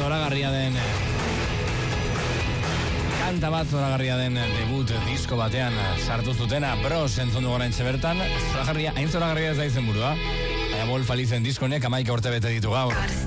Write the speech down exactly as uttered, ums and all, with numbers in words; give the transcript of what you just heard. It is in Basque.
zoragarria den kanta bat, zoragarria den debut disko batean sartu zutena, Bros entzun dugu oraintxe bertan. Zoragarria, hain zoragarria ez da izen burua. Baina Wolf Alizen diskonek amaika urte bete ditu gaur.